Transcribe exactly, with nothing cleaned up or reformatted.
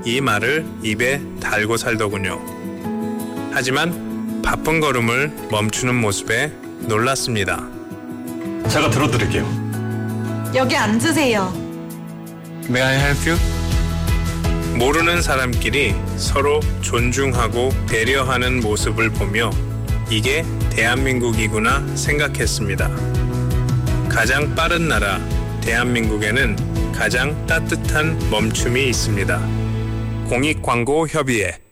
이 말을 입에 달고 살더군요. 하지만 바쁜 걸음을 멈추는 모습에 놀랐습니다. 제가 들어드릴게요. 여기 앉으세요. May I help you? 모르는 사람끼리 서로 존중하고 배려하는 모습을 보며 이게 대한민국이구나 생각했습니다. 가장 빠른 나라 대한민국에는 가장 따뜻한 멈춤이 있습니다. 공익광고협의회